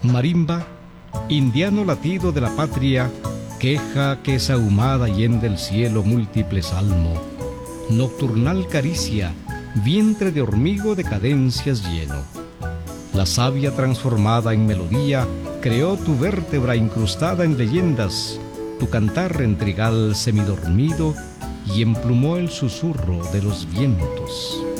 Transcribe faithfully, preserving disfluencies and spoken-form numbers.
Marimba, indiano latido de la patria, queja que sahumada hiende el cielo múltiple salmo. Nocturnal caricia, vientre de hormigo de cadencias lleno. La savia transformada en melodía creó tu vértebra incrustada en leyendas, tu cantar en trigal semidormido y emplumó el susurro de los vientos.